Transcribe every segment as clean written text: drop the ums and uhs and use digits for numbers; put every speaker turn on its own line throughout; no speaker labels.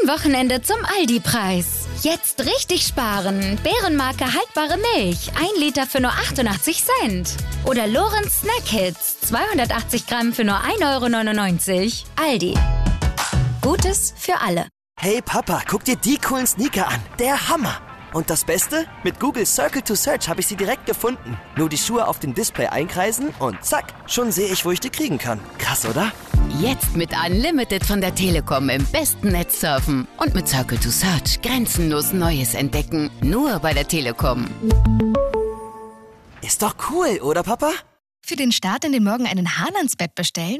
Wochenende zum Aldi-Preis. Jetzt richtig sparen. Bärenmarke haltbare Milch. 1 Liter für nur 88 Cent. Oder Lorenz Snack Hits. 280 Gramm für nur 1,99 €. Aldi. Gutes für alle.
Hey Papa, guck dir die coolen Sneaker an. Der Hammer. Und das Beste? Mit Google Circle to Search habe ich sie direkt gefunden. Nur die Schuhe auf dem Display einkreisen und zack, schon sehe ich, wo ich die kriegen kann. Krass, oder?
Jetzt mit Unlimited von der Telekom im besten Netz surfen. Und mit Circle to Search grenzenlos Neues entdecken. Nur bei der Telekom.
Ist doch cool, oder Papa?
Für den Start in den Morgen einen Hahn ans Bett bestellen?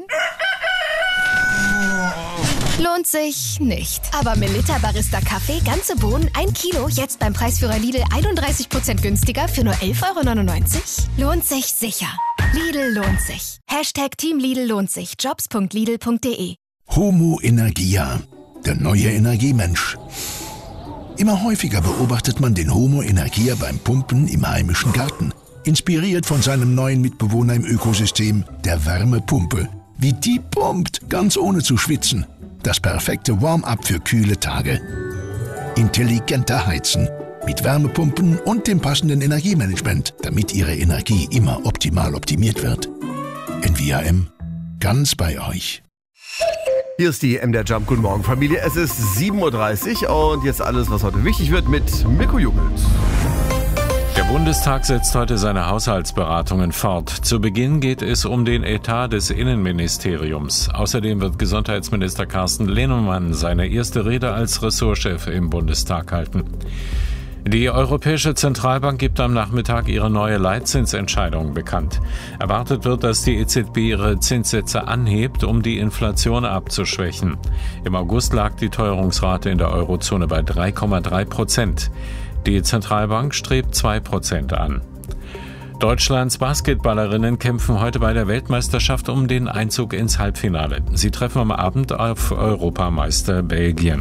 Lohnt sich nicht. Aber Melitta Barista Kaffee, ganze Bohnen, 1 Kilo, jetzt beim Preisführer Lidl 31% günstiger für nur 11,99 €? Lohnt sich sicher. Lidl lohnt sich. Team Lidl lohnt sich. Jobs.lidl.de.
Homo Energia, der neue Energiemensch. Immer häufiger beobachtet man den Homo Energia beim Pumpen im heimischen Garten. Inspiriert von seinem neuen Mitbewohner im Ökosystem, der Wärmepumpe. Wie die pumpt, ganz ohne zu schwitzen. Das perfekte Warm-up für kühle Tage. Intelligenter Heizen. Mit Wärmepumpen und dem passenden Energiemanagement, damit Ihre Energie immer optimal optimiert wird. NVAM. Ganz bei euch.
Hier ist die MDR Jump. Guten Morgen, Familie. Es ist 7:30 Uhr und jetzt alles, was heute wichtig wird mit Mirko Jungelt.
Der Bundestag setzt heute seine Haushaltsberatungen fort. Zu Beginn geht es um den Etat des Innenministeriums. Außerdem wird Gesundheitsminister Carsten Linnemann seine erste Rede als Ressortchef im Bundestag halten. Die Europäische Zentralbank gibt am Nachmittag ihre neue Leitzinsentscheidung bekannt. Erwartet wird, dass die EZB ihre Zinssätze anhebt, um die Inflation abzuschwächen. Im August lag die Teuerungsrate in der Eurozone bei 3,3%. Die Zentralbank strebt 2% an. Deutschlands Basketballerinnen kämpfen heute bei der Weltmeisterschaft um den Einzug ins Halbfinale. Sie treffen am Abend auf Europameister Belgien.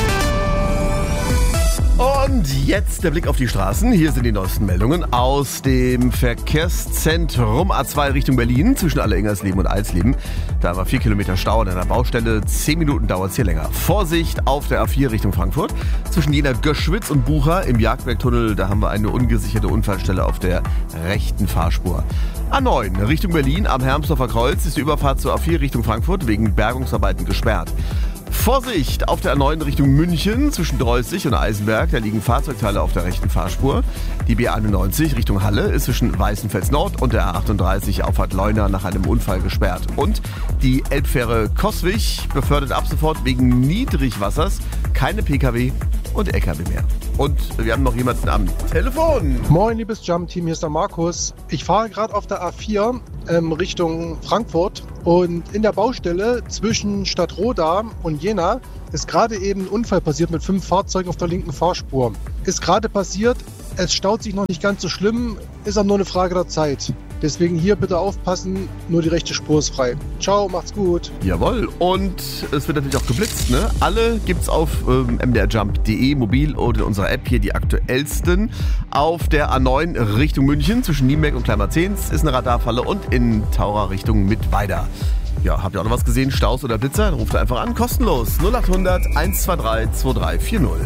Und jetzt der Blick auf die Straßen. Hier sind die neuesten Meldungen aus dem Verkehrszentrum A2 Richtung Berlin zwischen Aller-Ingersleben und Alsleben. Da war 4 Kilometer Stau an einer Baustelle. 10 Minuten dauert es hier länger. Vorsicht auf der A4 Richtung Frankfurt. Zwischen Jena Göschwitz und Bucha im Jagdbergtunnel. Da haben wir eine ungesicherte Unfallstelle auf der rechten Fahrspur. A9 Richtung Berlin am Hermsdorfer Kreuz ist die Überfahrt zur A4 Richtung Frankfurt wegen Bergungsarbeiten gesperrt. Vorsicht auf der A9 Richtung München zwischen Dreußig und Eisenberg. Da liegen Fahrzeugteile auf der rechten Fahrspur. Die B91 Richtung Halle ist zwischen Weißenfels Nord und der A38 Auffahrt Leuna nach einem Unfall gesperrt. Und die Elbfähre Coswig befördert ab sofort wegen Niedrigwassers keine Pkw und Lkw mehr. Und wir haben noch jemanden am Telefon.
Moin, liebes Jump-Team, hier ist der Markus. Ich fahre gerade auf der A4 Richtung Frankfurt und in der Baustelle zwischen Stadtroda und Jena ist gerade eben ein Unfall passiert mit 5 Fahrzeugen auf der linken Fahrspur. Ist gerade passiert, es staut sich noch nicht ganz so schlimm, ist aber nur eine Frage der Zeit. Deswegen hier bitte aufpassen, nur die rechte Spur ist frei. Ciao, macht's gut.
Jawohl, und es wird natürlich auch geblitzt, ne? Alle gibt's auf mdrjump.de mobil oder in unserer App hier die aktuellsten. Auf der A9 Richtung München zwischen Nienberg und Kleinmarzens ist eine Radarfalle und in Taurer Richtung Mittweida. Ja, habt ihr auch noch was gesehen? Staus oder Blitzer? Dann ruft einfach an, kostenlos. 0800 123 2340.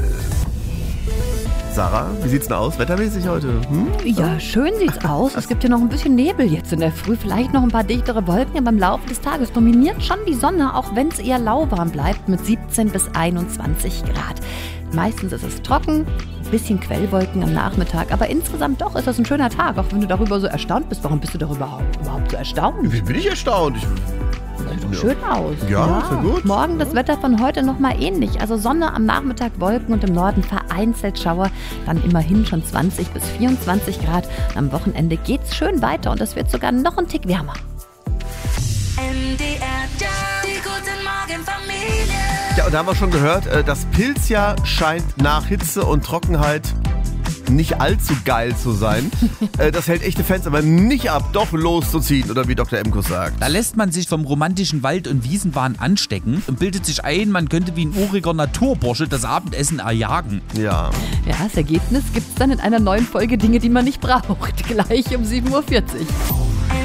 Sarah, wie sieht's denn aus, wettermäßig heute?
Ja, schön sieht's aus. Es gibt ja noch ein bisschen Nebel jetzt in der Früh, vielleicht noch ein paar dichtere Wolken, aber im Laufe des Tages dominiert schon die Sonne, auch wenn es eher lauwarm bleibt mit 17 bis 21 Grad. Meistens ist es trocken, ein bisschen Quellwolken am Nachmittag, aber insgesamt doch ist das ein schöner Tag, auch wenn du darüber so erstaunt bist. Warum bist du darüber überhaupt so erstaunt?
Wie bin ich erstaunt?
Sieht doch schön aus.
Ja, ist ja gut.
Morgen das Wetter von heute nochmal ähnlich. Also Sonne am Nachmittag, Wolken und im Norden vereinzelt Schauer. Dann immerhin schon 20 bis 24 Grad. Und am Wochenende geht's schön weiter und es wird sogar noch ein Tick wärmer.
Die guten Morgen Familie.
Ja, und da haben wir schon gehört, das Pilzjahr scheint nach Hitze und Trockenheit nicht allzu geil zu sein. Das hält echte Fans aber nicht ab, doch loszuziehen, oder wie Dr. Emkus sagt.
Da lässt man sich vom romantischen Wald- und Wiesenwahn anstecken und bildet sich ein, man könnte wie ein uriger Naturbursche das Abendessen erjagen.
Ja.
Ja, das Ergebnis gibt's dann in einer neuen Folge Dinge, die man nicht braucht. Gleich um 7:40 Uhr.